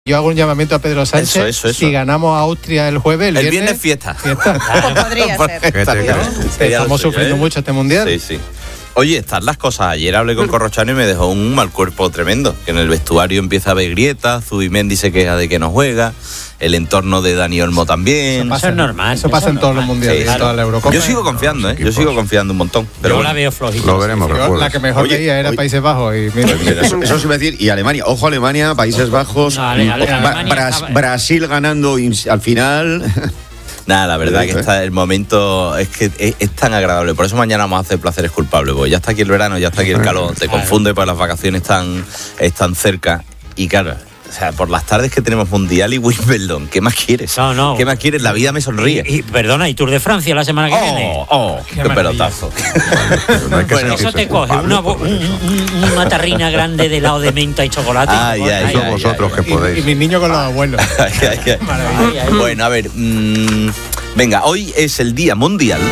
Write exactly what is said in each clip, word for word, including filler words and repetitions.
Yo hago un llamamiento a Pedro Sánchez. Eso, eso, eso. Si ganamos a Austria el jueves, el, el viernes, viernes fiesta. fiesta. Pues podría ser. ¿No? Estamos sufriendo ¿eh? mucho este mundial. Sí, sí. Oye, están las cosas. Ayer hablé con Corrochano y me dejó un mal cuerpo tremendo. Que en el vestuario empieza a haber grietas, Zubimendi se queja de que no juega, el entorno de Dani Olmo también. Eso, pasa, eso es normal. Eso pasa eso en todos los mundiales, sí, claro. En toda la Eurocopa. Yo sigo confiando, ¿eh? Yo sigo confiando un montón. Pero yo bueno, la veo flojita. Lo veremos. Yo, la que mejor oye, veía era oye, Países Bajos. Y mira, mira, eso, eso se iba a decir. Y Alemania. Ojo, Alemania, Países Bajos. No, ale, ale, Alemania Bra- estaba... Brasil ganando al final. Nada, la verdad que está el momento es que es, es tan agradable. Por eso mañana vamos a hacer placeres culpables. Porque ya está aquí el verano, ya está aquí el calor. Te confunde porque las vacaciones están, están cerca. Y claro, o sea, por las tardes que tenemos Mundial y Wimbledon, ¿qué más quieres? No, no. ¿Qué más quieres? La vida me sonríe. Y, y perdona, ¿y Tour de Francia la semana que oh, viene? Oh, qué, qué pelotazo. No hay que bueno, eso te coge una, un, un, una tarrina grande de helado de menta y chocolate. Ay, ay, eso ay, vosotros ay, que ay, podéis. Y, y mis niños con los abuelos. ay, ay, ay. Ay, ay. Bueno, a ver, mmm, venga, hoy es el Día Mundial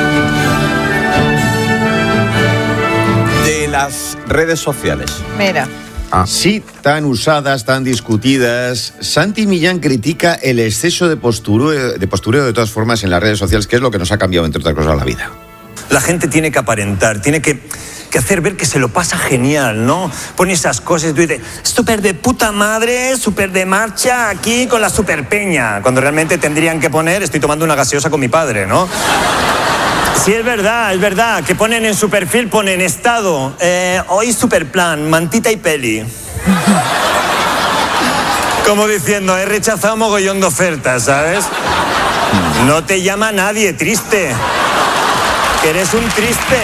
de las redes sociales. Mira. Ah. Sí, tan usadas, tan discutidas. Santi Millán critica el exceso de postureo, de postureo de todas formas en las redes sociales, que es lo que nos ha cambiado, entre otras cosas, la vida. La gente tiene que aparentar, tiene que, que hacer ver que se lo pasa genial, ¿no? Pone esas cosas y tú dices, súper de puta madre, súper de marcha aquí con la super peña. Cuando realmente tendrían que poner, estoy tomando una gaseosa con mi padre, ¿no? Sí, es verdad, es verdad, que ponen en su perfil, ponen estado, eh, hoy super plan, mantita y peli. Como diciendo, he rechazado mogollón de ofertas, ¿sabes? No te llama nadie, triste. Que eres un triste.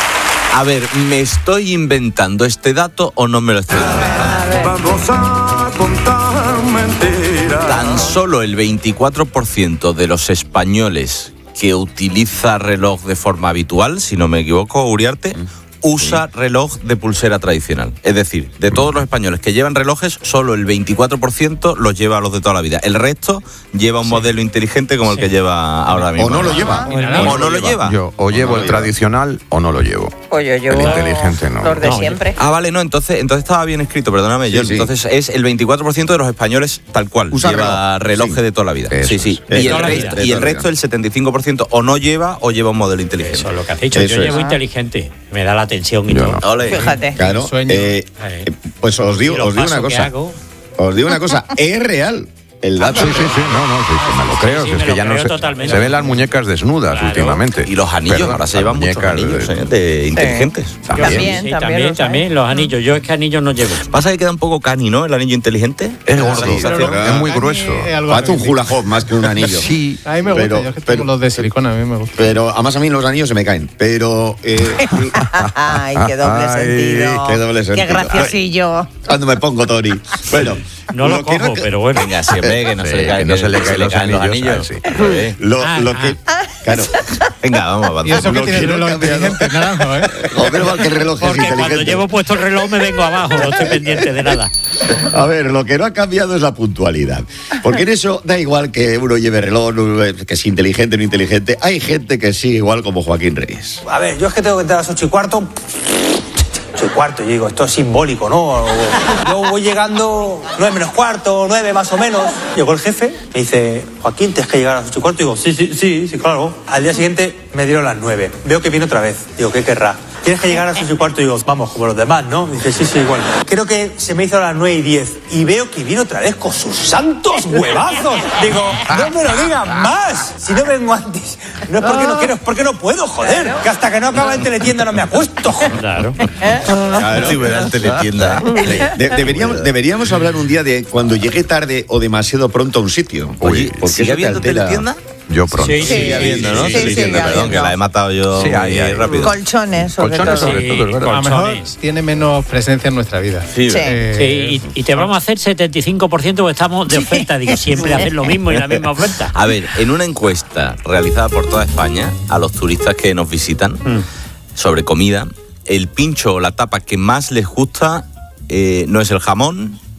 A ver, ¿me estoy inventando este dato o no me lo estoy inventando? Vamos a contar mentiras. Tan solo el veinticuatro por ciento de los españoles que utiliza reloj de forma habitual, si no me equivoco, Uriarte, usa reloj de pulsera tradicional. Es decir, de todos los españoles que llevan relojes, solo el veinticuatro por ciento los lleva a los de toda la vida. El resto lleva un sí. modelo inteligente como sí. el que lleva ahora mismo. O no lo lleva. O no, o no lo lleva. Yo o llevo o no el tradicional o no lo llevo. O yo llevo el inteligente no. Los de no, siempre. Ah, vale, no, entonces, entonces estaba bien escrito, perdóname, sí, yo. Sí. Entonces es el veinticuatro por ciento de los españoles tal cual. Usa lleva relojes sí. de toda la vida. Eso sí, sí. Es. Y, el resto, y el resto, el setenta y cinco por ciento, o no lleva o lleva un modelo inteligente. Eso es lo que has dicho. Eso yo llevo es. inteligente. Me da la atención y yo todo. No. Fíjate. Claro. Eh, pues os digo, os digo una cosa. Os digo una cosa. Es real. El dato. Sí, sí, sí, no, no, sí, sí, me lo creo. Sí, sí, es que ya no se, totalmente. se ven las muñecas desnudas claro. últimamente. Y los anillos, Perdón, ahora se llevan muchos anillos de, eh, de sí. inteligentes. También, también, sí, también, también los anillos. Yo es que anillos no llevo. Pasa que queda un poco cani, ¿no? El anillo inteligente. Es gordo, sí, es muy grueso. Hace un hula hoop más que un anillo. Sí. A mí me gusta, pero, yo es que tengo pero, los de silicona, a mí me gusta. Pero además a mí los anillos se me caen. Pero... Eh, Ay, qué doble ay, sentido. Qué doble sentido. Qué graciosillo. Cuando me pongo Tony. Bueno... No lo, lo cojo, no... pero bueno. Venga, siempre que no sí, se le caen, no se le caen los, anillos, los anillos. Ah, sí. Lo, ah, lo que... Ah. Claro. Venga, vamos a avanzar. Y eso que tiene el reloj inteligente, naranjo, ¿eh? O menos mal que el reloj Porque es inteligente. Cuando llevo puesto el reloj me vengo abajo, no estoy pendiente de nada. A ver, lo que no ha cambiado es la puntualidad. Porque en eso da igual que uno lleve reloj, que es inteligente o no inteligente. Hay gente que sí, igual como Joaquín Reyes. A ver, yo es que tengo que entrar a las ocho y cuarto... ocho y cuarto, yo digo, esto es simbólico, ¿no? Yo voy llegando nueve menos cuarto, nueve más o menos. Llegó el jefe, me dice, Joaquín, tienes que llegar a las ocho y cuarto. Digo, sí, sí, sí, sí, claro. Al día siguiente me dieron las nueve. Veo que viene otra vez. Digo, ¿qué querrá? Tienes que llegar a las ocho y cuarto. Digo, vamos, como los demás, ¿no? Dice, sí, sí, igual. Creo que se me hizo a las nueve y diez. Y veo que viene otra vez con sus santos huevazos. Digo, no me lo digas más. Si no vengo antes. No es porque no quiero, es porque no puedo, joder. Que hasta que no acaba en teletienda no me acuesto, joder. Claro. Claro, si verás teletienda. De, deberíamos, deberíamos hablar un día de cuando llegué tarde o demasiado pronto a un sitio. Oye, ¿por qué se te altera? Teletienda? Yo pronto. Sí, sí, sigue habiendo, ¿no? Sí, sí, sí, perdón, habiendo. que la he matado yo sí, ahí, ahí, rápido. Colchones, sobre Colchones todo. sobre Sí, todo, es verdad. A lo mejor tiene menos presencia en nuestra vida. Sí, Sí. Eh, Sí, y, y te vamos a hacer setenta y cinco por ciento porque estamos de oferta. Digo, siempre hacer lo mismo y la misma oferta. A ver, en una encuesta realizada por toda España a los turistas que nos visitan mm. sobre comida, el pincho o la tapa que más les gusta eh, no es el jamón,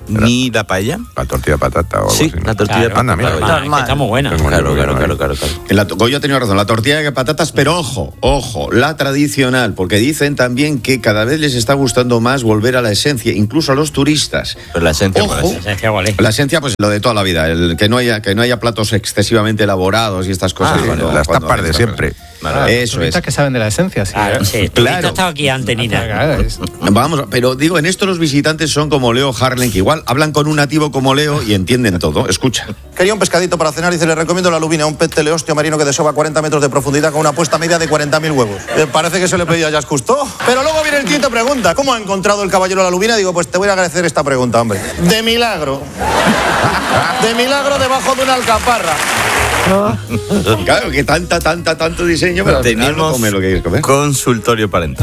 ni la paella. La tortilla de patata o algo Sí, así, ¿no? la tortilla de Claro, Anda, mira. normal, Normal. que está muy buena. Tengo Claro, yo, claro, ¿no? claro, claro, claro. En la, Goyo ha tenido razón, la tortilla de patatas, pero ojo, ojo, la tradicional, porque dicen también que cada vez les está gustando más volver a la esencia, incluso a los turistas. Pero la esencia, Ojo. ¿cuál es? La esencia, ¿cuál es? La esencia, pues lo de toda la vida, el que no haya que no haya platos excesivamente elaborados y estas cosas. Ah, cuando- vale, Las cuando- tapas de siempre. Claro, Eso turistas es. que saben de la esencia, sí. Claro, ¿eh? sí, el Claro. turista estaba aquí antes ni nada. Claro, es- Vamos, pero digo, en esto los visitantes son como Leo Harlem, que igual hablan con un nativo como Leo y entienden todo. Escucha. Quería un pescadito para cenar y se le recomiendo la lubina, un pez teleostio marino que desova cuarenta metros de profundidad con una puesta media de cuarenta mil huevos. Eh, parece que se le pedía a Jacques Cousteau. Pero luego viene el tío y te pregunta, ¿cómo ha encontrado el caballero la lubina? Digo, pues te voy a agradecer esta pregunta, hombre. De milagro. De milagro debajo de una alcaparra. Claro, que tanta, tanta, tanto diseño, pero al final no Tenemos come lo que quieres comer. consultorio parental.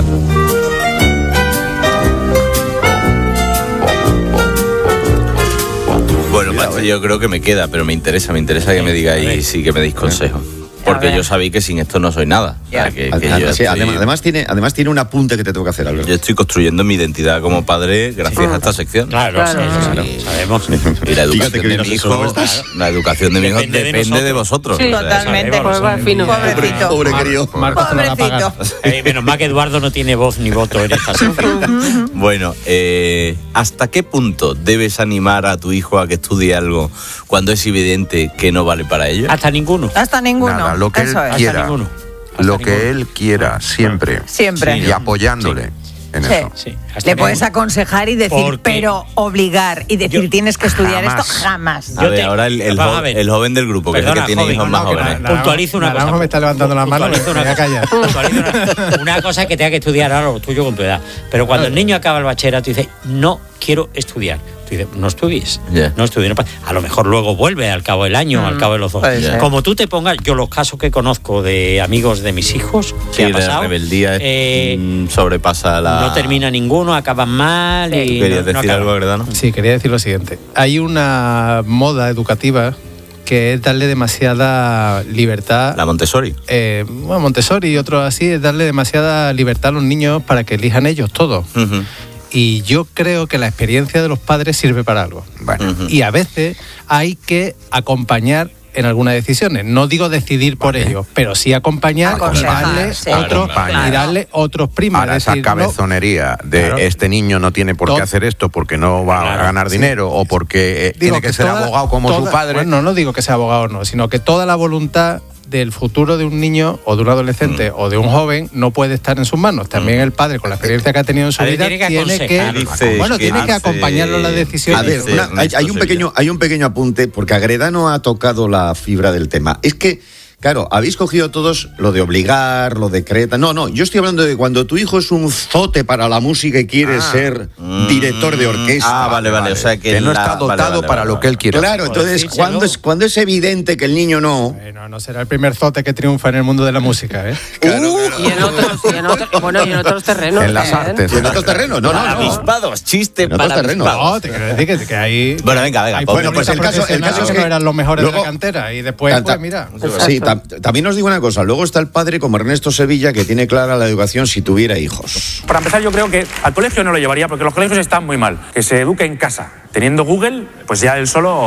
Bueno, macho, yo creo que me queda, pero me interesa, me interesa que me digáis sí que me deis consejos. Porque ver. yo sabéis que sin esto no soy nada. O sea, que- que Además, yo sí, estoy- además, además tiene, además tiene un apunte que te tengo que hacer, Alberto. Yo estoy construyendo mi identidad como padre gracias a esta sección. Claro, Claro. sí, sí, sabemos. Y la Fíjate educación que de bien mi hijo, asesorado estás. la educación de mi hijo Depende depende, de de vosotros. Sí, O sea, totalmente. sabemos, Pues, fino. Pobrecito. Pobre crío. Marcos te lo va a pagar. Pobrecito. Eh, menos mal que Eduardo no tiene voz ni voto en esta sección. Bueno, eh, ¿hasta qué punto debes animar a tu hijo a que estudie algo cuando es evidente que no vale para ello? Hasta ninguno. Hasta ninguno. Nada, lo que él Eso es. Hasta quiera. ninguno. Hasta Lo que ninguno. él quiera, siempre. Siempre. Y apoyándole en Sí. eso. Sí, hasta Le puedes ninguno. aconsejar y decir, Porque- pero obligar y decir, Yo- tienes que estudiar jamás. esto, jamás. A Yo ver, te- ahora el, el vamos jo- a ver. el joven del grupo, que es el Perdona, que tiene joven, hijos no, más no, que jóvenes. no, Puntualizo una Naranjo cosa. me está levantando la mano, Puntualizo me voy a callar. Puntualizo una, una cosa es que tenga que estudiar ahora lo tuyo con tu edad. Pero cuando el niño acaba el bachillerato y dice, no quiero estudiar. Tú dices, no estudies. Ya. No estudies. no pa- A lo mejor luego vuelve al cabo del año, al cabo de los dos. puede ser. Como tú te pongas, yo los casos que conozco de amigos de mis hijos, Sí, que ha la pasado, rebeldía eh, mm, sobrepasa la... no termina ninguno, acaban mal y ¿Querías no- no decir acaban. algo, Agredano? Sí, quería decir lo siguiente. Hay una moda educativa que es darle demasiada libertad. La Montessori. eh, bueno, Montessori y otros así, es darle demasiada libertad a los niños para que elijan ellos todo. Ujú. Y yo creo que la experiencia de los padres sirve para algo. Bueno, Ujú. Y a veces hay que acompañar en algunas decisiones. No digo decidir por ellos, pero sí acompañar y Aconsejar, darle, sí. otros, Acompañar. y darle otros primos. ahora Es esa decir, no- cabezonería de Claro. este niño no tiene por qué Todo- hacer esto porque no va Claro, a ganar sí. dinero o porque eh, Digo tiene que, ser toda- abogado como toda- su padre. Bueno, no digo que sea abogado o no, sino que toda la voluntad del futuro de un niño o de un adolescente Mm. o de un joven no puede estar en sus manos. También el padre, con la experiencia que ha tenido en su A ver, vida, tiene que tiene que, aconsejar. Dice bueno, que tiene que hace- acompañarlo en las A decisiones. ver, Sí, una- hay, Ernesto hay un Sevilla. pequeño, hay un pequeño apunte, porque Agredano ha tocado la fibra del tema. Es que, claro, habéis cogido todos lo de obligar, lo de creta. No, no, yo estoy hablando de cuando tu hijo es un zote para la música y quiere Ah. ser director de orquesta. Ah, vale, vale. O sea que, que no la- está vale, dotado vale, para vale, lo que él quiere. Claro, entonces, decírselo. cuando es, cuando es evidente que el niño no. Bueno, no será el primer zote que triunfa en el mundo de la música, ¿eh? Y en otros, y en otros, bueno, y en otros terrenos. En las ¿eh? artes. Y en otros terrenos, no, no, no. Avispados, chiste En otros para terrenos. avispados. No, te quiero decir que, que hay. Bueno, venga, venga, hay pues, bueno, pues el caso- el profesionales caso es que que no eran los mejores luego- de la cantera y después, Tanta- pues mira. Sí, tam- también os digo una cosa. Luego está el padre como Ernesto Sevilla, que tiene clara la educación si tuviera hijos. Para empezar, yo creo que al colegio no lo llevaría porque los colegios están muy mal. Que se eduque en casa. Teniendo Google, pues ya él solo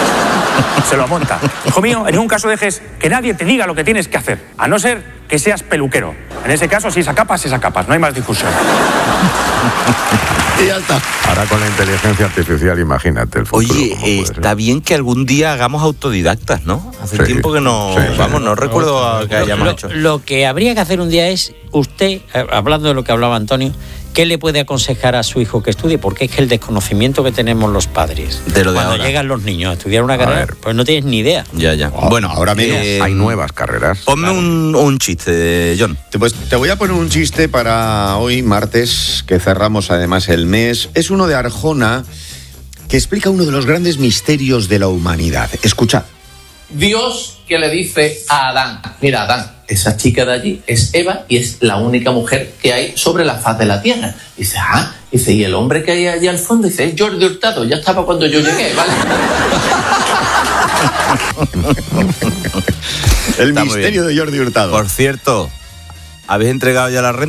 se lo monta. Hijo mío, en ningún caso dejes que nadie te diga lo que tienes que hacer, a no ser que seas peluquero. En ese caso, si es a capas, es a capas. No hay más discusión. Y ya está. Ahora con la inteligencia artificial, imagínate el futuro. Oye, cómo eh, puede ser. está bien que algún día hagamos autodidactas, ¿no? Hace Sí, tiempo que no... sí, sí. vamos, no recuerdo a- que hayamos Lo, hecho. lo que habría que hacer un día es, usted, eh, hablando de lo que hablaba Antonio, ¿qué le puede aconsejar a su hijo que estudie? Porque es que el desconocimiento que tenemos los padres, De lo de cuando ahora. llegan los niños a estudiar una A carrera, ver. pues no tienes ni idea. Ya, ya. Oh, bueno, ahora menos. eh, Hay nuevas carreras. Ponme un, un chiste, John. Te- Pues te voy a poner un chiste para hoy, martes, que cerramos además el mes. Es uno de Arjona que explica uno de los grandes misterios de la humanidad. Escuchad. Dios que le dice a Adán, mira Adán, esa chica de allí es Eva y es la única mujer que hay sobre la faz de la tierra. Dice, ah, dice, y el hombre que hay allí al fondo, dice, es Jordi Hurtado, ya estaba cuando yo llegué, ¿vale? El Está muy misterio bien. de Jordi Hurtado. Por cierto, ¿habéis entregado ya la renta?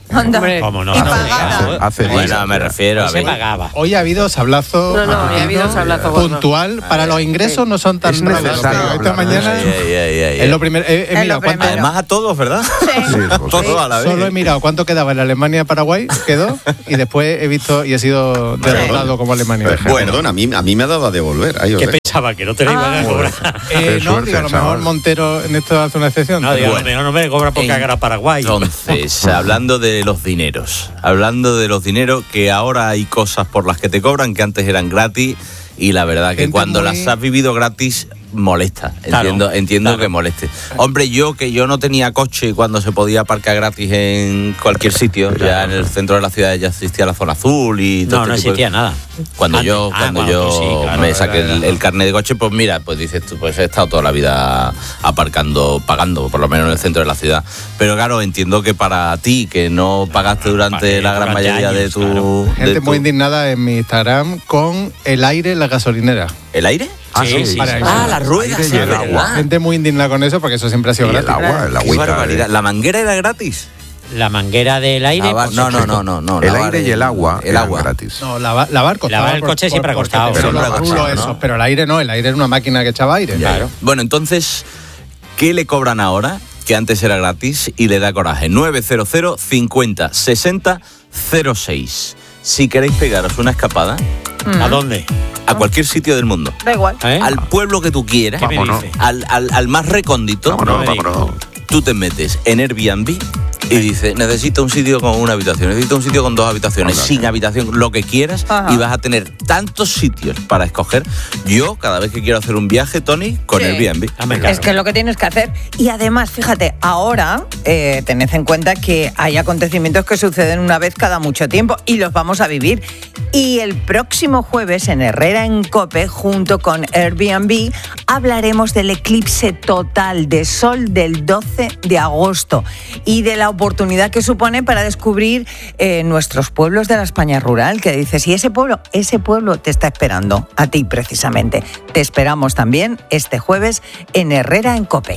Anda. Hombre, ¿Cómo no? Y No, pagada. no, Hace Bueno, días. me refiero a se ver. pagaba. Hoy ha habido sablazo No, no, hoy ha habido sablazo gordo. puntual. Para los ingresos no son tan Es raros, necesario pero esta hablar de mañana Ay, ay, ay, ay, es lo primero. He, he Es lo mirado cuánto- primero. Además a todos, ¿verdad? Sí. Todos a la vez. Solo he mirado cuánto quedaba en Alemania-Paraguay, quedó, y después he visto y he sido derrotado como Alemania. Bueno, perdón, a mí, a mí me ha dado a devolver. Ahí os ¿Qué dejo. pensaba? ¿Que no te la iban a cobrar? Eh, Qué no, suerte, digo, a lo chaval. mejor Montero en esto hace una excepción. No, pero digo, bueno. a lo mejor no me cobra porque En- haga Paraguay. Entonces, hablando de los dineros, hablando de los dineros, que ahora hay cosas por las que te cobran que antes eran gratis, y la verdad que Gente cuando muy- las has vivido gratis molesta. Claro, Entiendo, entiendo claro. que moleste. Hombre, yo que yo no tenía coche cuando se podía aparcar gratis en cualquier sitio, ya en el centro de la ciudad ya existía la zona azul y todo No, no este tipo de- existía nada. Cuando Antes. yo, Ah, cuando cuando yo tú sí, claro, me era- saqué era- el, el carnet de coche, pues mira, pues dices tú, pues he estado toda la vida aparcando, pagando, por lo menos en el centro de la ciudad. Pero claro, entiendo que para ti, que no pagaste durante pagué la gran durante mayoría de años, tu, claro. de Gente tu- muy indignada en mi Instagram con el aire en la gasolinera. ¿El aire? Ah, Sí, sí, sí, para sí. eso. Ah, las ruedas, Aire y sí, el ¿verdad? agua. Gente muy indignada con eso porque eso siempre ha sido Y el gratis. agua, el Qué agüita. barbaridad. eh. ¿La manguera era gratis? La manguera del aire. Lavar- por no, no, supuesto. no, no, no. El lavar aire y el agua el eran agua. gratis. No, lava- lavar costaba. Lavar el coche siempre ha porque costado. te Pero ponen no los ha rulos costado, esos, ¿no? pero el aire no, el aire era una máquina que echaba aire. Claro. Bueno, entonces, ¿qué le cobran ahora? Que antes era gratis y le da coraje. nueve cero cero cincuenta sesenta cero seis. Si queréis pegaros una escapada ¿A dónde? a cualquier sitio del mundo, Da igual. ¿Eh? al pueblo que tú quieras, ¿Qué me Vámonos. dice? al, al, al más recóndito, Vámonos, me digas. vámonos. tú te metes en Airbnb y dices, necesito un sitio con una habitación, necesito un sitio con dos habitaciones, Hola. sin habitación, lo que quieras, Ajá. y vas a tener tantos sitios para escoger. Yo, cada vez que quiero hacer un viaje, Tony, con Sí. Airbnb. Dame claro. Es que es lo que tienes que hacer. Y además, fíjate, ahora eh, tened en cuenta que hay acontecimientos que suceden una vez cada mucho tiempo y los vamos a vivir. Y el próximo jueves en Herrera en Cope, junto con Airbnb, hablaremos del eclipse total de sol del doce de agosto y de la oportunidad que supone para descubrir eh, nuestros pueblos de la España rural, que dices, y ese pueblo, ese pueblo te está esperando a ti precisamente. Te esperamos también este jueves en Herrera en Cope.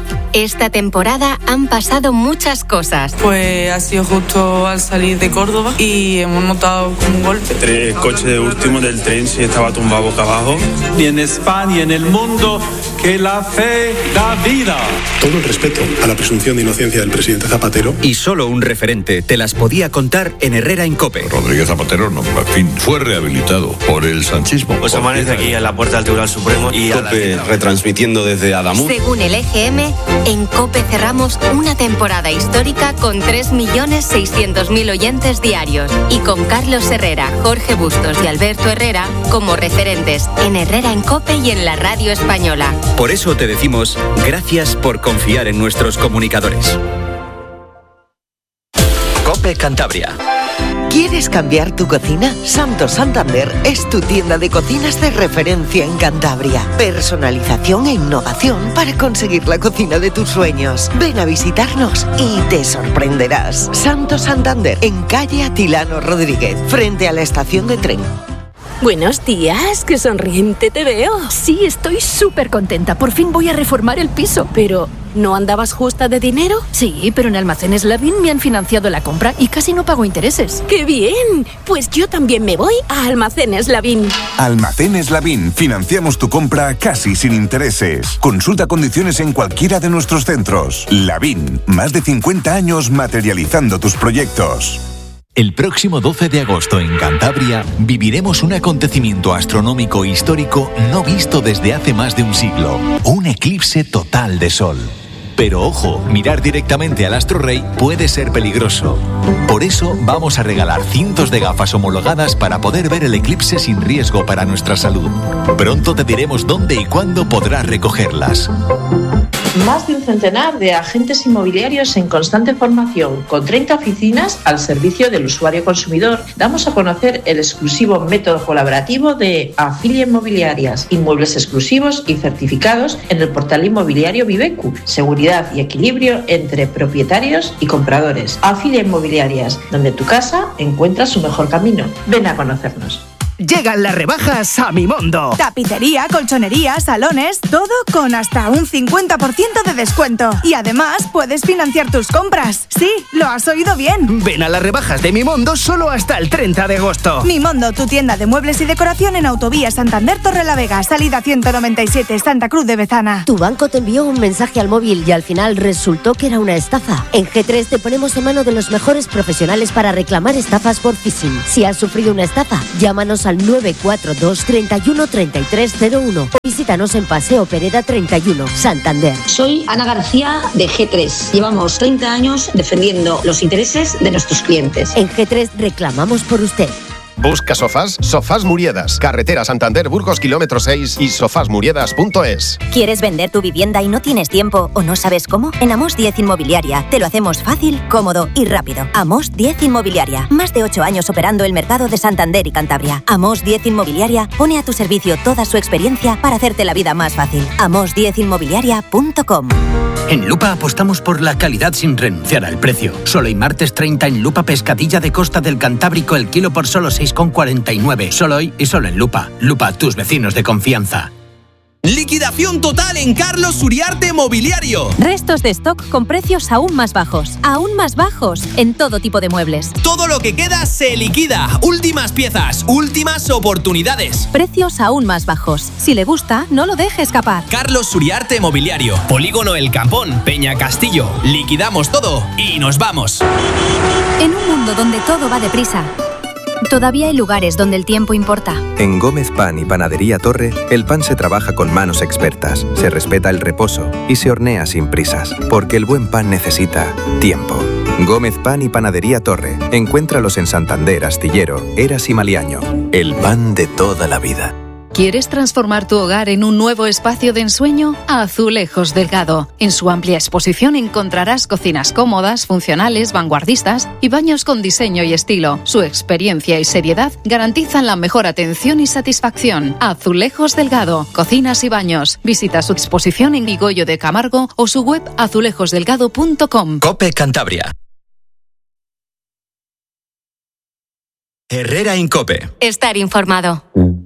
Esta temporada han pasado muchas cosas. Pues ha sido justo al salir de Córdoba y hemos notado como un golpe. El coche de último del tren sí estaba tumbado boca abajo. Y en España y en el mundo, que la fe da vida. Todo el respeto a la presunción de inocencia del presidente Zapatero. Y solo un referente te las podía contar en Herrera en Cope. Rodríguez Zapatero, no, en fin, fue rehabilitado por el sanchismo. Pues amanece aquí en la puerta del Tribunal Supremo y Cope retransmitiendo desde Adamuz. Según el E G M, en Cope cerramos una temporada histórica con tres millones seiscientos mil oyentes diarios y con Carlos Herrera, Jorge Bustos y Alberto Herrera como referentes en Herrera en Cope y en la radio española. Por eso te decimos gracias por confiar en nuestros comunicadores. Cope Cantabria. ¿Quieres cambiar tu cocina? Santos Santander es tu tienda de cocinas de referencia en Cantabria. Personalización e innovación para conseguir la cocina de tus sueños. Ven a visitarnos y te sorprenderás. Santos Santander, en calle Atilano Rodríguez, frente a la estación de tren. Buenos días, qué sonriente te veo. Sí, estoy súper contenta. Por fin voy a reformar el piso. Pero, ¿no andabas justa de dinero? Sí, pero en Almacenes Lavín me han financiado la compra y casi no pago intereses. ¡Qué bien! Pues yo también me voy a Almacenes Lavín. Almacenes Lavín. Financiamos tu compra casi sin intereses. Consulta condiciones en cualquiera de nuestros centros. Lavín. Más de cincuenta años materializando tus proyectos. El próximo doce de agosto en Cantabria viviremos un acontecimiento astronómico histórico no visto desde hace más de un siglo. Un eclipse total de sol. Pero ojo, mirar directamente al astro rey puede ser peligroso. Por eso vamos a regalar cientos de gafas homologadas para poder ver el eclipse sin riesgo para nuestra salud. Pronto te diremos dónde y cuándo podrás recogerlas. Más de un centenar de agentes inmobiliarios en constante formación, con treinta oficinas al servicio del usuario consumidor. Damos a conocer el exclusivo método colaborativo de Afilia Inmobiliarias, inmuebles exclusivos y certificados en el portal inmobiliario Vivecu, seguridad y equilibrio entre propietarios y compradores. Afilia Inmobiliarias, donde tu casa encuentra su mejor camino. Ven a conocernos. llegan las rebajas a Mimondo. Tapicería, colchonería, salones, todo con hasta un cincuenta por ciento de descuento. Y además puedes financiar tus compras. Sí, lo has oído bien. Ven a las rebajas de Mimondo solo hasta el treinta de agosto. Mimondo, tu tienda de muebles y decoración en Autovía Santander Torrelavega, salida ciento noventa y siete, Santa Cruz de Bezana. Tu banco te envió un mensaje al móvil y al final resultó que era una estafa. En G tres te ponemos en mano de los mejores profesionales para reclamar estafas por phishing. Si has sufrido una estafa, llámanos al nueve cuatro dos, treinta y uno, treinta y tres cero uno o visítanos en Paseo Pereda treinta y uno, Santander. Soy Ana García de G tres. Llevamos treinta años defendiendo los intereses de nuestros clientes. En G tres reclamamos por usted. Busca sofás, Sofás Muriedas, carretera Santander Burgos kilómetro seis y sofás muriedas punto es. ¿Quieres vender tu vivienda y no tienes tiempo o no sabes cómo? En Amos diez Inmobiliaria te lo hacemos fácil, cómodo y rápido. Amos diez Inmobiliaria, más de ocho años operando el mercado de Santander y Cantabria. Amos diez Inmobiliaria pone a tu servicio toda su experiencia para hacerte la vida más fácil. amos diez inmobiliaria punto com. En Lupa apostamos por la calidad sin renunciar al precio. Solo hoy martes treinta en Lupa pescadilla de costa del Cantábrico el kilo por solo seis con cuarenta y nueve. Solo hoy y solo en Lupa. Lupa, tus vecinos de confianza. Liquidación total en Carlos Uriarte Mobiliario. Restos de stock con precios aún más bajos. Aún más bajos en todo tipo de muebles. Todo lo que queda se liquida. Últimas piezas, últimas oportunidades. Precios aún más bajos. Si le gusta, no lo deje escapar. Carlos Uriarte Mobiliario. Polígono El Campón, Peña Castillo. Liquidamos todo y nos vamos. En un mundo donde todo va deprisa, todavía hay lugares donde el tiempo importa. En Gómez Pan y Panadería Torre, el pan se trabaja con manos expertas, se respeta el reposo y se hornea sin prisas, porque el buen pan necesita tiempo. Gómez Pan y Panadería Torre. Encuéntralos en Santander, Astillero, Eras y Maliaño. El pan de toda la vida. ¿Quieres transformar tu hogar en un nuevo espacio de ensueño? Azulejos Delgado. En su amplia exposición encontrarás cocinas cómodas, funcionales, vanguardistas y baños con diseño y estilo. Su experiencia y seriedad garantizan la mejor atención y satisfacción. Azulejos Delgado. Cocinas y baños. Visita su exposición en Vigoyo de Camargo o su web azulejos delgado punto com. COPE Cantabria. Herrera Incope. Estar informado.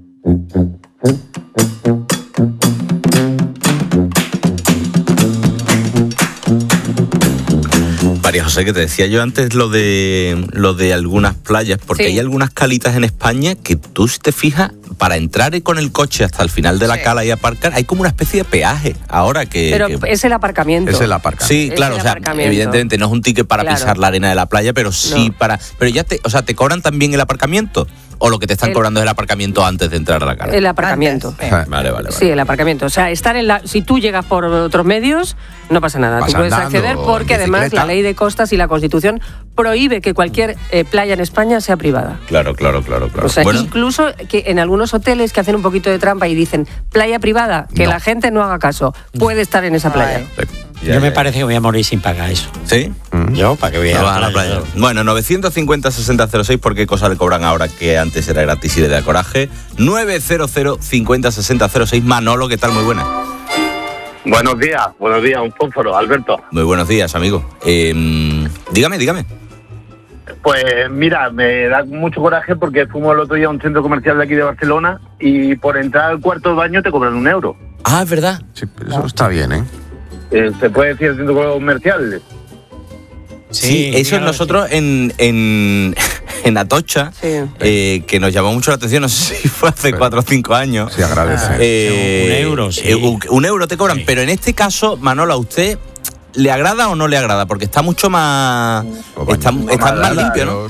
María José, que te decía yo antes lo de lo de algunas playas, porque sí. Hay algunas calitas en España que tú, si te fijas, para entrar con el coche hasta el final de la sí. cala y aparcar, hay como una especie de peaje ahora que... Pero que... es el aparcamiento. Es el aparcamiento. Sí, es claro, o sea, evidentemente no es un ticket para claro. pisar la arena de la playa, pero sí no. para... Pero ya te, o sea, ¿te cobran también el aparcamiento? ¿O lo que te están el, cobrando es el aparcamiento antes de entrar a la cala? El aparcamiento. Antes, sí. Vale, vale, vale. Sí, el aparcamiento. O sea, estar en la... Si tú llegas por otros medios, no pasa nada. Vas tú puedes andando, acceder porque además la ley de costas y la Constitución prohíbe que cualquier eh, playa en España sea privada. Claro, claro, claro, claro. O sea, bueno. incluso que en algunos hoteles que hacen un poquito de trampa y dicen playa privada, que no. la gente no haga caso, puede estar en esa playa. Ay. Ya, Yo me ya, parece que voy a morir sin pagar eso. ¿Sí? Yo, ¿para qué voy a, no, a la playa? Bueno, novecientos cincuenta, sesenta cero seis, ¿por qué cosa le cobran ahora que antes era gratis y le da coraje? novecientos cincuenta, sesenta cero seis. Manolo, ¿qué tal? Muy buena. Buenos días, buenos días, un fósforo, Alberto. Muy buenos días, amigo. Eh, dígame, dígame. Pues mira, me da mucho coraje porque fuimos el otro día a un centro comercial de aquí de Barcelona y por entrar al cuarto de baño te cobran un euro. Ah, es verdad. Sí, pero eso está bien, ¿eh? Eh, ¿Se puede decir el centro comercial? Sí, sí eso es nosotros en, en, en Atocha, sí. eh, que nos llamó mucho la atención, no sé si fue hace cuatro o cinco años. Sí, agradece. Eh, un euro, sí. Eh, un, un euro te cobran, sí. Pero en este caso, Manolo, ¿a usted le agrada o no le agrada? Porque está mucho más... Está, no está más agrada, limpio, ¿no?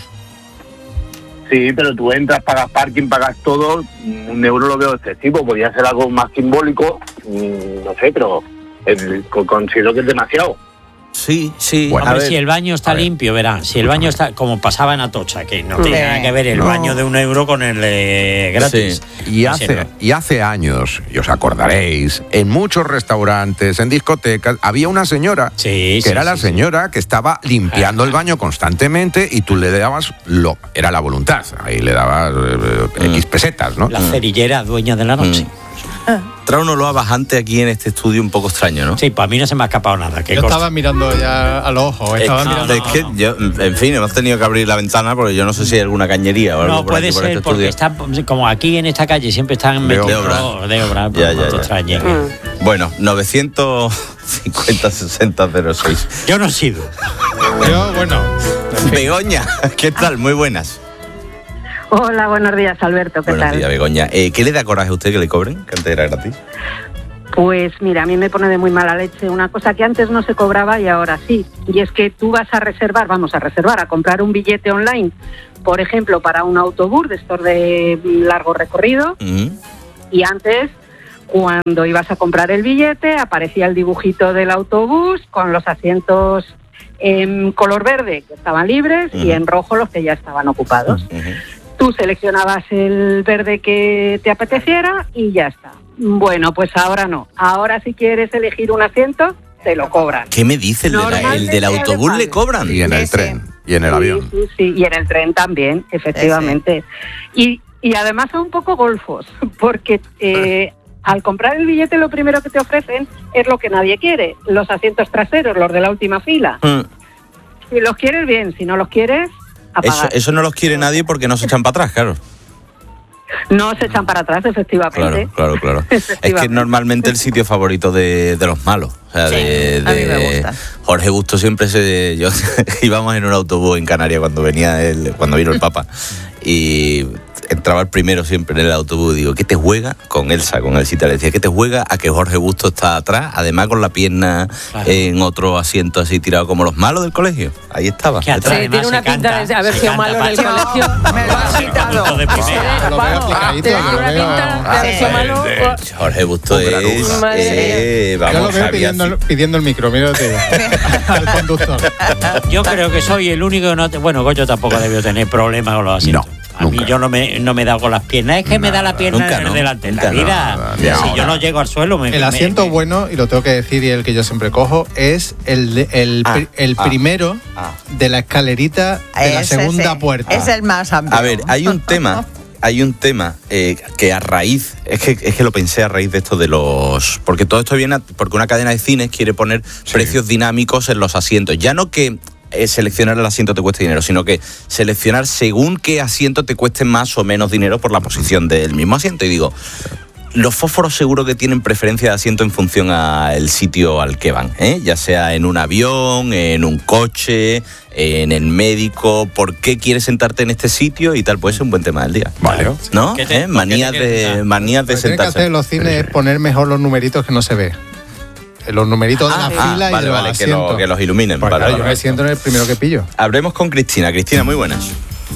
Sí, pero tú entras, pagas parking, pagas todo, un euro lo veo excesivo, podría ser algo más simbólico, no sé, pero... El, considero que es demasiado. Sí, sí. Bueno, a ver, si el baño está limpio, verá, si el baño está como pasaba en Atocha, que no tiene nada que ver el no. baño de un euro con el eh, gratis. Sí. Y, hace, y hace años, y os acordaréis, en muchos restaurantes, en discotecas, había una señora sí, que sí, era sí, la señora sí. que estaba limpiando ah, el baño constantemente y tú le dabas lo, era la voluntad, ahí le dabas eh, mm. X pesetas, ¿no? La cerillera dueña de la noche. Mm. trae un olor a bajante aquí en este estudio un poco extraño, ¿no? Sí, para mí no se me ha escapado nada. Yo cosa? estaba mirando ya a los ojos. Estaba es, mirando... es que yo, en fin, hemos tenido que abrir la ventana porque yo no sé si hay alguna cañería o algo No, por puede aquí, por ser, este porque estudio. está, como aquí en esta calle siempre están De metidos obra. de obra, Ya, ya, te ya. extrañe. Mm. Bueno, novecientos cincuenta sesenta cero seis. Yo no he sido. Yo, bueno. Begoña, ¿qué tal? Muy buenas. Hola, buenos días, Alberto, ¿qué Buenos tal? días, Begoña. Eh, ¿Qué le da coraje a usted que le cobren? Que antes era gratis. Pues mira, a mí me pone de muy mala leche una cosa que antes no se cobraba y ahora sí. Y es que tú vas a reservar, vamos a reservar, a comprar un billete online, por ejemplo, para un autobús de estos de largo recorrido. Mm. Y antes, cuando ibas a comprar el billete, aparecía el dibujito del autobús con los asientos en color verde que estaban libres Mm. y en rojo los que ya estaban ocupados. Tú seleccionabas el verde que te apeteciera y ya está. Bueno, pues ahora no. Ahora si quieres elegir un asiento, te lo cobran. ¿Qué me dice? ¿El, de la- el del autobús le cobran? Y en el tren, y en el Sí, avión. Sí, sí, y en el tren también, efectivamente. Y, y además son un poco golfos, porque eh, al comprar el billete lo primero que te ofrecen es lo que nadie quiere, los asientos traseros, los de la última fila. Mm. Si los quieres, bien, si no los quieres, a Eso, pagar. eso no los quiere nadie porque no se echan para atrás, claro. No se echan para atrás, efectivamente. Claro, claro, claro. Es que Efectivamente. normalmente el sitio favorito de, de los malos. O sea, Sí, de, a mí me de- gusta. Jorge Busto siempre se. Yo íbamos en un autobús en Canarias cuando venía él, cuando vino el Papa. Y entraba el primero siempre en el autobús y digo, ¿qué te juega? Con Elsa, con el sitio le decía, ¿qué te juega a que Jorge Busto está atrás? Además con la pierna Claro. en otro asiento así tirado como los malos del colegio. Ahí estaba. Que detrás. Sí, tiene una pinta de haber sido malo en el colegio. Me lo has quitado. De primera. Lo veo aplicadito, Tiene yo lo una veo- pinta de haber sido malo. Jorge Busto es. Madre eh, Yo vamos, lo veo Javier, pidiendo, el- pidiendo el micro, mírate. Al conductor. Yo creo que soy el único que no te... Bueno, Goyo tampoco debió tener problemas con los asientos. A mí yo no me, no me he dado con las piernas. Es que me da la pierna nunca, en el no, delante. En la nunca, vida, no, si no, yo no. no llego al suelo, me... El me- asiento me- bueno, y lo tengo que decir, y el que yo siempre cojo, es el, de- el, Ah, pri- el ah, primero de la escalerita de la Es segunda ese, puerta. Es el más amplio. A ver, hay un tema, hay un tema eh, que a raíz, es que, es que lo pensé a raíz de esto de los... Porque todo esto viene a- porque una cadena de cines quiere poner precios dinámicos en los asientos. Ya no que eh, seleccionar el asiento te cueste dinero, sino que seleccionar según qué asiento te cueste más o menos dinero por la posición del mismo asiento. Y digo, los fósforos seguro que tienen preferencia de asiento en función al sitio al que van, ¿eh? Ya sea en un avión, en un coche, en el médico. ¿Por qué quieres sentarte en este sitio? Y tal, puede ser un buen tema del día. Vale. ¿No? ¿Qué te- ¿Eh? Manías ¿por qué te de, quieres manías de Lo que tienen que sentarse. hacer en los cines es poner mejor los numeritos que no se ve. Los numeritos de la Ah, fila y vale, de los vale, que, lo- asientos. que los iluminen. Pues Vale, claro, vale, yo me vale. siento en el primero que pillo. Hablemos con Cristina. Cristina, muy buenas.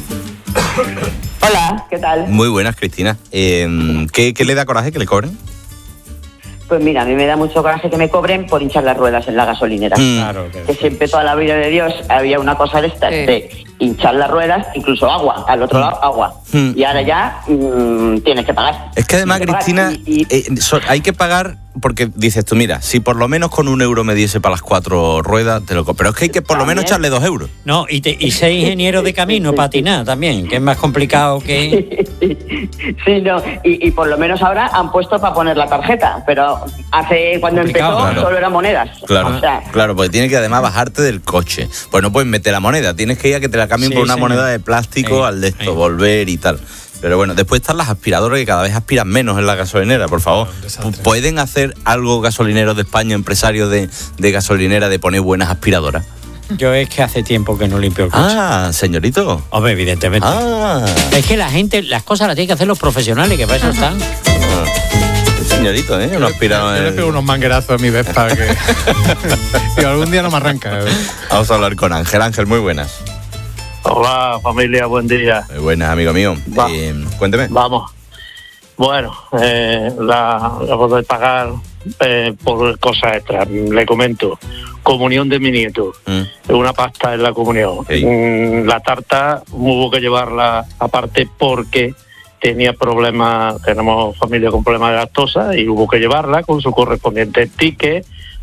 Hola, ¿qué tal? Muy buenas, Cristina. Eh, ¿qué, ¿Qué le da coraje que le cobren? Pues mira, a mí me da mucho coraje que me cobren por hinchar las ruedas en la gasolinera. Mm. Claro, Que siempre toda la vida de Dios había una cosa de estas, de hinchar las ruedas, incluso agua, al otro lado agua. Mm. Y ahora ya mm, tienes que pagar. Es que además, Tienes que pagar. Cristina, eh, so- hay que pagar porque dices tú, mira, si por lo menos con un euro me diese para las cuatro ruedas, te lo compro. Pero es que hay que por lo menos echarle dos euros. No, y, te, y ser ingeniero de camino, patinar también, que es más complicado que... Sí, no, y, y por lo menos ahora han puesto para poner la tarjeta, pero hace cuando Complicado, empezó claro. solo eran monedas. Claro, O sea, claro, porque tienes que además bajarte del coche. Pues no puedes meter la moneda, tienes que ir a que te la cambien Sí, por una señor. moneda de plástico al de esto, volver y tal. Pero bueno, después están las aspiradoras que cada vez aspiran menos en la gasolinera, por favor. ¿Pueden hacer algo gasolineros de España, empresarios de, de gasolinera, de poner buenas aspiradoras? Yo es que hace tiempo que no limpio el coche. Ah, señorito. Hombre, evidentemente. Ah. Es que la gente, las cosas las tienen que hacer los profesionales, que para eso están. Señorito, ¿eh? Uno aspirado Yo le en- pego unos manguerazos a mi Vespa que... y algún día no me arranca. Vamos a hablar con Ángel. Ángel, muy buenas. Hola familia, buen día. Muy buenas, amigo mío. Va. Eh, cuénteme. Vamos. Bueno, eh, la, la poder pagar eh, por cosas extras. Le comento. Comunión de mi nieto. Mm. Una pasta en la comunión. Mm, La tarta hubo que llevarla aparte porque tenía problemas, tenemos familia con problemas de lactosa y hubo que llevarla con su correspondiente ticket,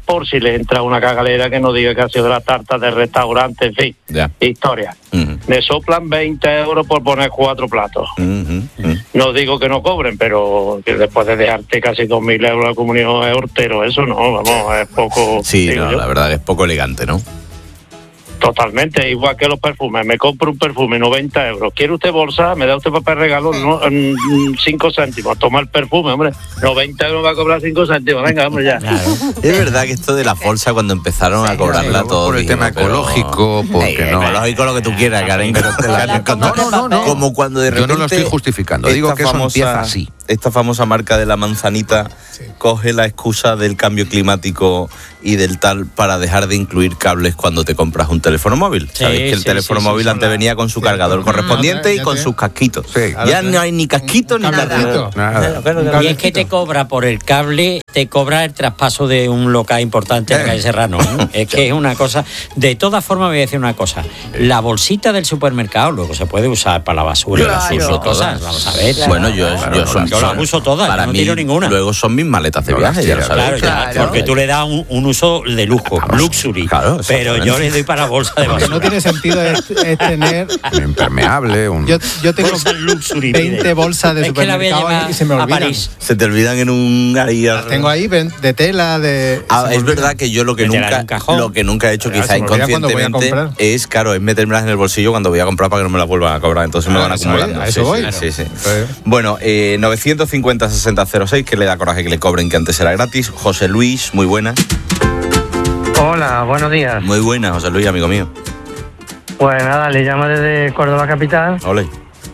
por si le entra una cagalera que no diga que ha sido de la tarta del restaurante, en fin, ya. Historia. Uh-huh. Me soplan veinte euros por poner cuatro platos. Uh-huh. Uh-huh. No digo que no cobren, pero que después de dejarte casi dos mil euros la comunión es hortero, eso no, vamos, es poco... Sí, no, yo. la verdad que es poco elegante, ¿no? Totalmente, igual que los perfumes. Me compro un perfume, noventa euros. ¿Quiere usted bolsa? Me da usted papel regalo, no, cinco céntimos. Toma el perfume, hombre. noventa euros va a cobrar cinco céntimos. Venga, hombre, ya. Claro. Es verdad que esto de las bolsas, cuando empezaron a cobrarla sí, todo... por el dijimos, tema ecológico, pero, porque eh, no... Ecológico lo que tú quieras, Karen, pero te la, la, no, no, no, no. Como cuando de repente... Yo no lo estoy justificando, digo que eso famosa, empieza así. Esta famosa marca de la manzanita sí. coge la excusa del cambio climático y del tal para dejar de incluir cables cuando te compras un teléfono móvil. Sí, Sabéis que el sí, teléfono sí, móvil sí, antes la... venía con su sí, cargador sí, correspondiente no, y con te... sus casquitos. Sí, ya no hay ni casquito ni nada. nada. nada. Y es que te cobra por el cable, te cobra el traspaso de un local importante en la calle Serrano. ¿no? Es que es una cosa... De todas formas, voy a decir una cosa. La bolsita del supermercado luego se puede usar para la basura, claro, las uso cosas. Vamos a ver. Claro. Bueno, yo, claro, yo, son, yo las uso todas, para yo no mí, tiro ninguna. Luego son mis maletas de viaje, ya lo sabes. Claro, claro, porque tú le das un, un uso de lujo, luxury. Claro, pero yo le doy para bolsa de basura. Lo que no tiene sentido es, es tener... Un impermeable, un... Yo, yo tengo luxury, veinte bolsas de es supermercado y se me olvidan. Se te olvidan en un... Ahí, Las tengo ahí de tela, de... Ah, es verdad que yo lo que nunca lo que nunca he hecho, pero quizá inconscientemente, es, claro, es metérmelas en el bolsillo cuando voy a comprar para que no me las vuelvan a cobrar. Entonces ah, me van acumulando. A eso sí, voy. Sí, sí, sí. Pues... Bueno, eh, novecientos cincuenta sesenta cero seis, que le da coraje que le cobren, que antes era gratis. José Luis, muy buena. Hola, buenos días. Muy buena, José Luis, amigo mío. Pues nada, le llamo desde Córdoba capital. Ole.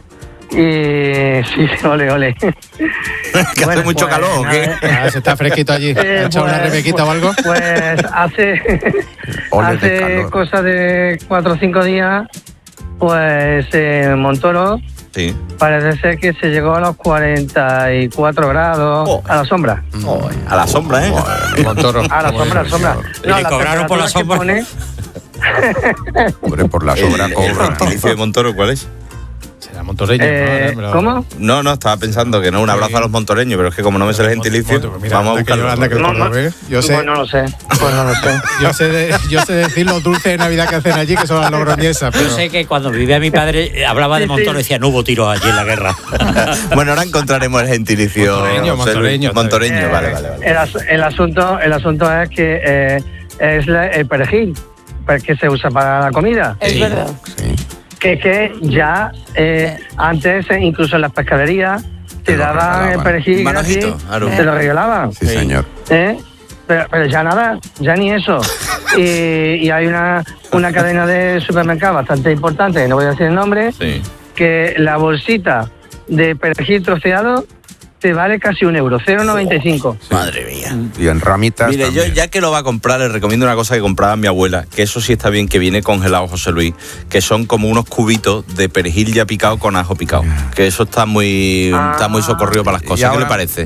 Y sí, ole, ole. ¿Que bueno, hace mucho pues, calor o qué? Ah, ¿se está fresquito allí? ¿Ha eh, echado pues, una rebequita pues, o algo? Pues hace, hace cosa de cuatro o cinco días, pues en Montoro, sí. Parece ser que se llegó a los cuarenta y cuatro grados oh. a la sombra. Oh, a la sombra, ¿eh? Oh, Montoro. A la sombra, a la sombra. No, ¿y le cobraron por la sombra? Pone... Hombre, por la sombra el, el gentilicio de Montoro, ¿cuál es? Será montoreño. Eh, ¿no? ¿Cómo? No, no, estaba pensando que no, un abrazo a los montoreños, pero es que como no me sé el gentilicio, mira, vamos a buscarlo. Anda que no, no, yo sé. Pues no lo sé, pues no lo sé. Yo sé, de, yo sé decir los dulces de Navidad que hacen allí, que son las logroñesas. Pero... Yo sé que cuando vivía mi padre hablaba de Montoro y decía, no hubo tiros allí en la guerra. Bueno, ahora encontraremos el gentilicio. Montoreño, montoreño. Montoreño, eh, vale, vale, vale. El, as, el, asunto, el asunto es que eh, es la, el perejil, que se usa para la comida. Es sí. verdad. Sí. Que, que ya eh, antes, incluso en las pescaderías, te daban el perejil gratis, claro. Te lo regalaban. Sí, señor. ¿Eh? Pero, pero ya nada, ya ni eso. Y, y hay una, una cadena de supermercados bastante importante, no voy a decir el nombre, sí. que la bolsita de perejil troceado te vale casi un euro, cero coma noventa y cinco. Sí. Madre mía. Y en ramitas. Mire, también. Yo ya que lo va a comprar, le recomiendo una cosa que compraba mi abuela, que eso sí está bien, que viene congelado, José Luis, que son como unos cubitos de perejil ya picado con ajo picado. Que eso está muy, ah, está muy socorrido para las cosas. Ahora, ¿qué le parece?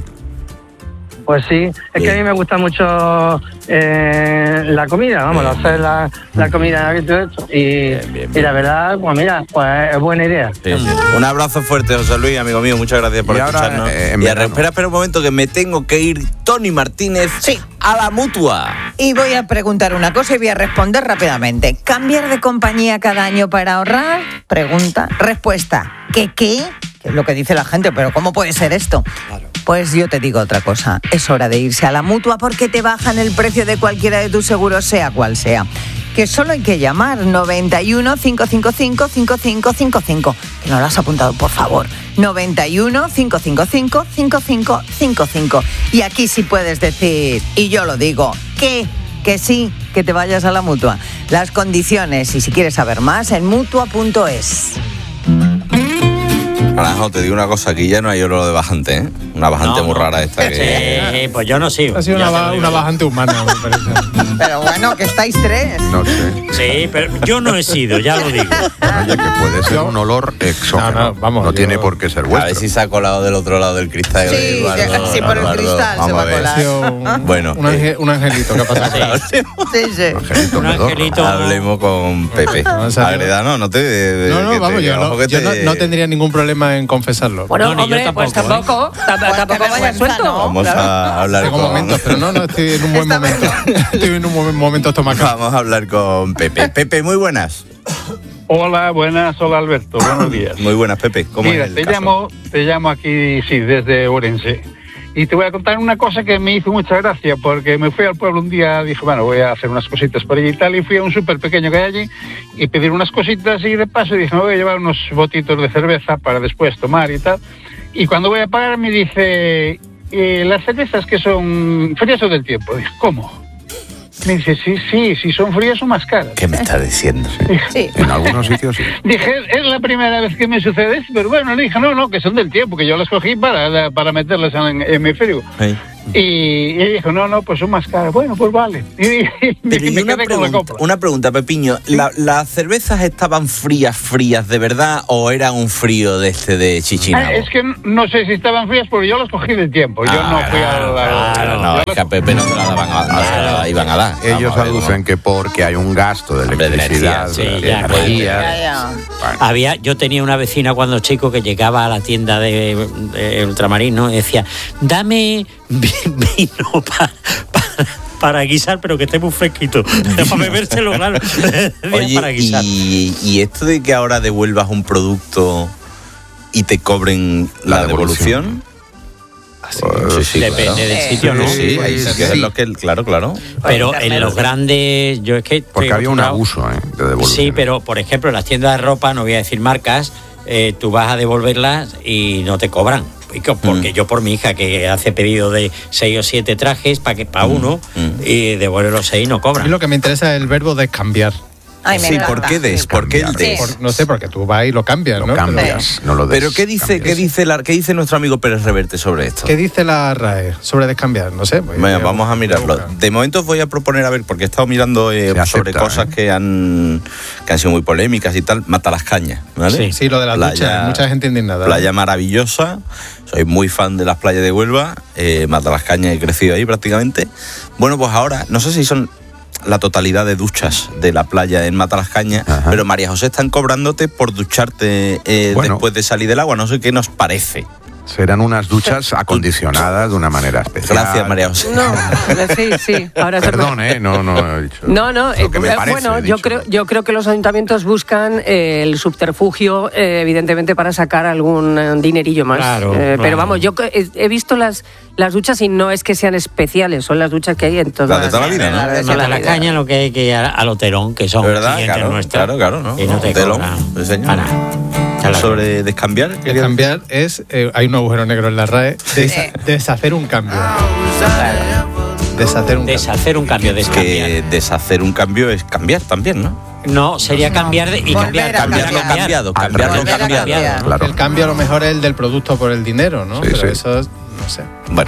Pues sí, es bien. Que a mí me gusta mucho eh, la comida, vamos, bien, hacer la, la comida y todo esto. Y, bien, bien, y la verdad, pues mira, pues es buena idea. Sí, sí. Un abrazo fuerte, José Luis, amigo mío, muchas gracias por y escucharnos. Ahora, eh, y a, espera, espera un momento que me tengo que ir, Tony Martínez, sí. a la Mutua. Y voy a preguntar una cosa y voy a responder rápidamente. ¿Cambiar de compañía cada año para ahorrar? Pregunta. Respuesta. ¿Qué qué? Que es lo que dice la gente, pero ¿cómo puede ser esto? Claro. Pues yo te digo otra cosa, es hora de irse a la Mutua porque te bajan el precio de cualquiera de tus seguros, sea cual sea. Que solo hay que llamar noventa y uno, cinco cinco cinco, cinco cinco cinco cinco. Que no lo has apuntado, por favor. noventa y uno, cinco cinco cinco, cinco cinco cinco cinco. Y aquí sí puedes decir, y yo lo digo, que, que sí, que te vayas a la Mutua. Las condiciones, y si quieres saber más, en mutua punto es. Naranjo, te digo una cosa, aquí ya no hay oro de bajante, ¿eh? Una bajante no, muy rara esta que... Sí, pues yo no sigo. Ha sido una, ba- una bajante humana, me parece. Pero bueno, que estáis tres. No sé. Sí, pero yo no he sido, ya lo digo. Oye, que puede ser un olor exógeno. No, no, vamos, no yo... tiene por qué ser vuestro. A ver si se ha colado del otro lado del cristal. Sí, Eduardo, sí, por el Eduardo, cristal se va a colar. Un, bueno. Un, ángel, un angelito, ¿qué ha pasado? Sí, sí. sí. Un angelito. Un angelito. Hablemos con Pepe. Agredano, no te... No, no, vamos, yo, no, yo no, no tendría ningún problema problema en confesarlo. Bueno, No, ni hombre, yo pues tampoco, tampoco, tampoco vayas suelto. Vamos Claro. a hablar Tengo con... momentos, pero no, no, estoy en un buen momento. Estoy en un buen momento estomacal. Vamos a hablar con Pepe. Pepe, muy buenas. Hola, buenas, hola Alberto, buenos días. Muy buenas, Pepe. ¿Cómo Mira, es el te caso? llamo, te llamo aquí, sí, desde Orense. Y te voy a contar una cosa que me hizo mucha gracia, porque me fui al pueblo un día, dije, bueno, voy a hacer unas cositas por allí y tal, y fui a un súper pequeño que hay allí y pedir unas cositas y de paso dije, me voy a llevar unos botitos de cerveza para después tomar y tal. Y cuando voy a pagar me dice, eh, las cervezas que son frías o del tiempo. Dije, ¿cómo? Me dice, sí, sí, si son frías son más caras. ¿Qué me está diciendo? Sí. En algunos sitios sí. Dije, es la primera vez que me sucede esto, pero bueno, le dije, no, no, que son del tiempo, que yo las cogí para, para meterlas en, en mi frigo. Sí. Y, y ella dijo, no, no, pues son más caras. Bueno, pues vale. Y, y Pero me y una, quedé con la pregunta, compra. una pregunta, Pepiño. ¿La- ¿Las cervezas estaban frías, frías de verdad o era un frío de este de Chichinabo? Ah, es que no sé si estaban frías porque yo las cogí del tiempo. Yo Ah, no fui a la... Claro, no, es que a Pepe no se la daban a, no se la iban a dar. Ellos Vamos a ver, aducen que porque hay un gasto de Hombre, de electricidad, energía, de sí, ya, energía. Ya, ya. Había, yo tenía una vecina cuando chico que llegaba a la tienda de, de Ultramar y decía, dame vi- vino pa- pa- para guisar, pero que esté muy fresquito. Para bebérselo, claro. Oye, para guisar. y, y esto de que ahora devuelvas un producto y te cobren la, La devolución. Pues, Sí, sí, Depende claro. del sitio, ¿no? Sí, ahí sí que es Sí. lo que, claro, claro. Pero en los grandes, yo es que... Porque estoy había un acostumbrado- abuso, ¿eh? De devolución. Sí, pero por ejemplo, en las tiendas de ropa, no voy a decir marcas, eh, tú vas a devolverlas y no te cobran. Y que- Porque Mm. yo por mi hija que hace pedido de seis o siete trajes para que para uno mm. y devuelve los seis y no A mí cobran. lo que me interesa es el verbo descambiar. Ay, me Sí, encanta. ¿por qué des? ¿Por qué el Cambiar. des? Por- no sé, porque tú vas y lo cambias, Lo ¿no? Pero- cambias, no lo des. Pero ¿qué dice, cambias. qué dice la, qué dice nuestro amigo Pérez Reverte sobre esto? ¿Qué dice la R A E sobre descambiar? No sé. pues, Venga, ya- vamos a ya mirarlo. buscar. De momento os voy a proponer, a ver, porque he estado mirando eh, Se sobre acepta, cosas ¿eh? que han que han sido muy polémicas y tal. Mata las cañas, ¿vale? Sí. Sí, lo de las Playa- duchas, mucha gente indignada. Playa maravillosa. Soy muy fan de las playas de Huelva. Eh, Mata las cañas, he crecido ahí prácticamente. Bueno, pues ahora, no sé si son la totalidad de duchas de la playa en Mata las Cañas, Ajá. pero María José están cobrándote por ducharte eh, Bueno. después de salir del agua. No sé qué nos parece. Serán unas duchas acondicionadas de una manera especial. Gracias, María José. No, sí, sí. Ahora se- Perdón, ¿eh? No, no he dicho. No, no, Lo que me eh, parece, bueno, he yo dicho. creo, yo creo que los ayuntamientos buscan eh, el subterfugio, eh, evidentemente, para sacar algún eh, dinerillo más. Claro, Eh, claro. Pero vamos, yo he, he visto las, las duchas y no es que sean especiales, son las duchas que hay en todas Las de toda la vida, ¿no? las de toda Mata la la vida. caña lo que hay que ir a- al hoterón, que son ¿Verdad? clientes Claro, nuestros. claro, claro, ¿no? Y no te Telón, cobran. sí, señor. Para. Chala. Sobre descambiar. quería- Descambiar es, eh, hay un agujero negro en la R A E, desa- deshacer un cambio. Deshacer un Deshacer un cambio, Es descambiar. que deshacer un cambio es cambiar también, ¿no? No, sería cambiar de, y Volver cambiar, a cambiar, Cambiar lo cambiar. cambiado, Al cambiar lo revés. Volver a cambiado. cambiar. cambio. Claro. El cambio a lo mejor es el del producto por el dinero, ¿no? Sí, Pero sí. eso es, no sé. Bueno,